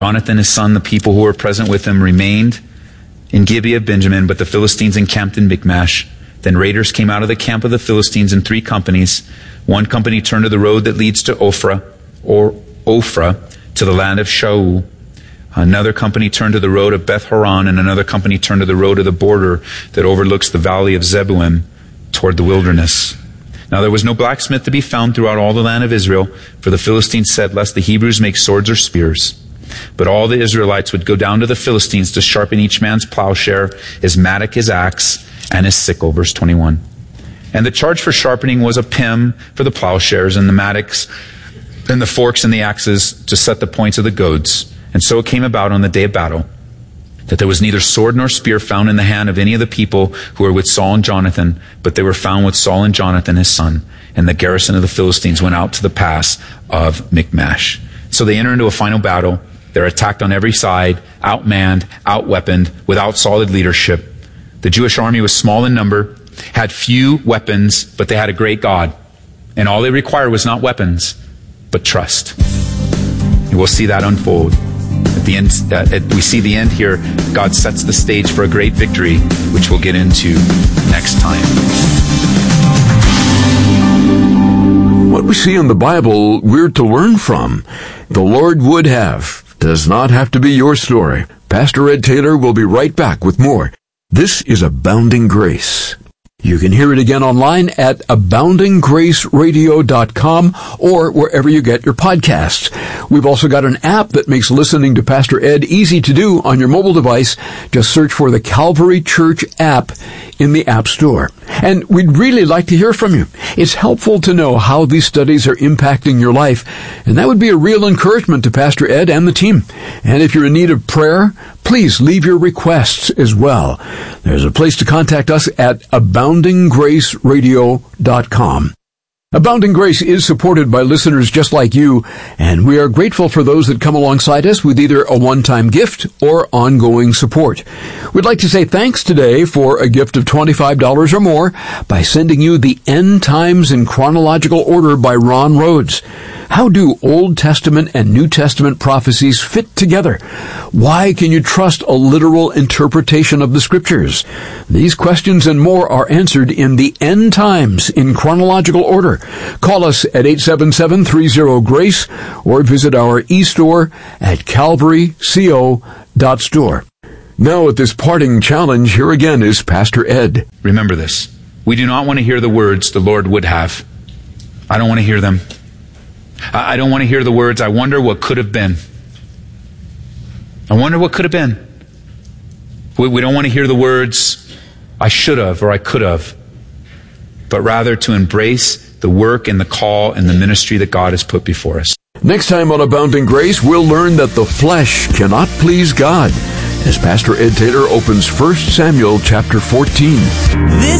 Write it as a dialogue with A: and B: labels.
A: Jonathan, his son, the people who were present with him remained in Gibeah of Benjamin, but the Philistines encamped in Michmash. Then raiders came out of the camp of the Philistines in 3 companies. One company turned to the road that leads to Ophrah, to the land of Shaul. Another company turned to the road of Beth Horon, and another company turned to the road of the border that overlooks the valley of Zeboim toward the wilderness. Now there was no blacksmith to be found throughout all the land of Israel, for the Philistines said, lest the Hebrews make swords or spears. But all the Israelites would go down to the Philistines to sharpen each man's plowshare, his mattock, his axe, and his sickle. Verse 21. And the charge for sharpening was a pim for the plowshares, and the mattocks, and the forks and the axes to set the points of the goads. And so it came about on the day of battle, that there was neither sword nor spear found in the hand of any of the people who were with Saul and Jonathan, but they were found with Saul and Jonathan his son. And the garrison of the Philistines went out to the pass of Michmash. So they enter into a final battle. They're attacked on every side, outmanned, outweaponed, without solid leadership. The Jewish army was small in number, had few weapons, but they had a great God. And all they required was not weapons, but trust. And we'll see that unfold. At the end, we see the end here. God sets the stage for a great victory, which we'll get into next time.
B: What we see in the Bible, we're to learn from. The Lord would have does not have to be your story. Pastor Ed Taylor will be right back with more. This is Abounding Grace. You can hear it again online at aboundinggraceradio.com or wherever you get your podcasts. We've also got an app that makes listening to Pastor Ed easy to do on your mobile device. Just search for the Calvary Church app in the App Store. And we'd really like to hear from you. It's helpful to know how these studies are impacting your life, and that would be a real encouragement to Pastor Ed and the team. And if you're in need of prayer, please leave your requests as well. There's a place to contact us at aboundinggraceradio.com. Abounding Grace is supported by listeners just like you, and we are grateful for those that come alongside us with either a one-time gift or ongoing support. We'd like to say thanks today for a gift of $25 or more by sending you The End Times in Chronological Order by Ron Rhodes. How do Old Testament and New Testament prophecies fit together? Why can you trust a literal interpretation of the Scriptures? These questions and more are answered in The End Times in Chronological Order. Call us at 877-30-GRACE or visit our e-store at calvaryco.store. Now at this parting challenge, here again is Pastor Ed.
A: Remember this. We do not want to hear the words the Lord would have. I don't want to hear them. I don't want to hear the words, I wonder what could have been. I wonder what could have been. We don't want to hear the words, I should have or I could have. But rather to embrace the work and the call and the ministry that God has put before us.
B: Next time on Abounding Grace, we'll learn that the flesh cannot please God, as Pastor Ed Taylor opens 1 Samuel chapter 14.
C: This